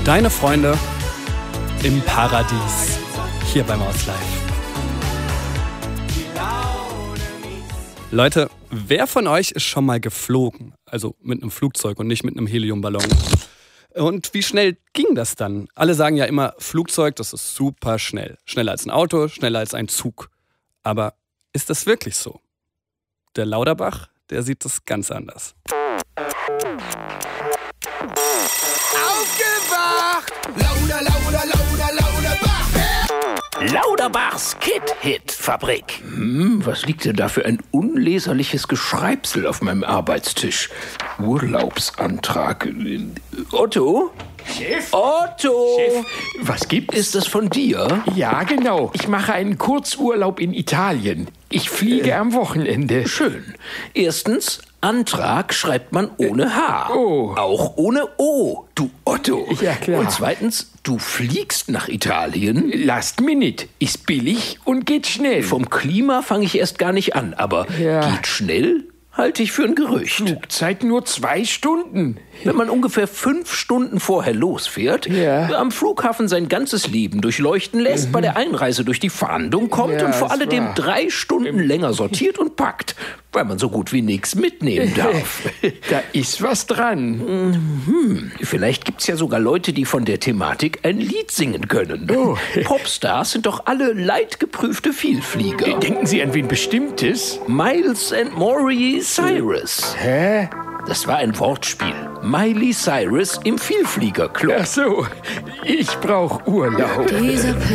Deine Freunde im Paradies. Hier bei Maus Live. Leute, wer von euch ist schon mal geflogen? Also mit einem Flugzeug und nicht mit einem Heliumballon. Und wie schnell ging das dann? Alle sagen ja immer, Flugzeug, das ist super schnell. Schneller als ein Auto, schneller als ein Zug. Aber ist das wirklich so? Der Lauterbach, der sieht das ganz anders. Aufgewacht! Lauter, lauter, lauter, Lauterbach! Lauterbachs Kid-Hit-Fabrik. Was liegt denn da für ein unleserliches Geschreibsel auf meinem Arbeitstisch? Urlaubsantrag. Otto? Chef? Otto! Chef, was gibt es? Ist das von dir? Ja, genau. Ich mache einen Kurzurlaub in Italien. Ich fliege am Wochenende. Schön. Erstens, Antrag schreibt man ohne H. Oh. Auch ohne O, du Otto. Ja, klar. Und zweitens, du fliegst nach Italien. Last Minute. Ist billig und geht schnell. Vom Klima fange ich erst gar nicht an, aber Ja. geht schnell, halte ich für ein Gerücht. Flugzeit nur 2 Stunden. Wenn man ungefähr 5 Stunden vorher losfährt, Ja. am Flughafen sein ganzes Leben durchleuchten lässt, bei der Einreise durch die Fahndung kommt Ja, und vor ist alledem wahr. 3 Stunden länger sortiert und packt, weil man so gut wie nichts mitnehmen darf. Da ist was dran. Vielleicht gibt's ja sogar Leute, die von der Thematik ein Lied singen können. Oh. Popstars sind doch alle leidgeprüfte Vielflieger. Denken Sie an wen Bestimmtes? Miles and Maury Cyrus. Hä? Das war ein Wortspiel. Miley Cyrus im Vielfliegerclub. Ach so, ich brauche Urlaub. Diese